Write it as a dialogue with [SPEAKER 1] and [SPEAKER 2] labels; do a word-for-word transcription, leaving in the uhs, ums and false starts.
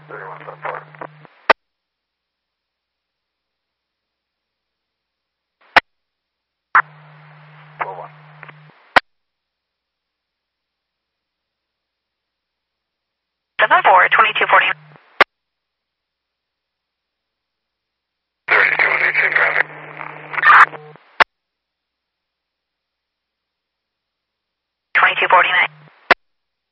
[SPEAKER 1] thirty-one seven four. twelve one.
[SPEAKER 2] seven four, twenty-two forty.
[SPEAKER 1] thirty-two one eight, same traffic.
[SPEAKER 2] twenty-two forty-nine.